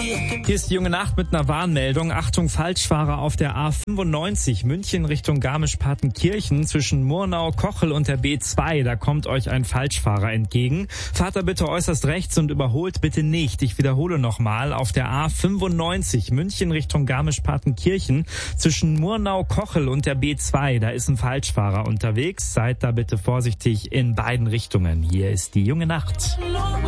Hier ist die junge Nacht mit einer Warnmeldung. Achtung, Falschfahrer auf der A95 München Richtung Garmisch-Partenkirchen zwischen Murnau, Kochel und der B2. Da kommt euch ein Falschfahrer entgegen. Fahrt da bitte äußerst rechts und überholt bitte nicht. Ich wiederhole nochmal. Auf der A95 München Richtung Garmisch-Partenkirchen zwischen Murnau, Kochel und der B2. Da ist ein Falschfahrer unterwegs. Seid da bitte vorsichtig in beiden Richtungen. Hier ist die junge Nacht.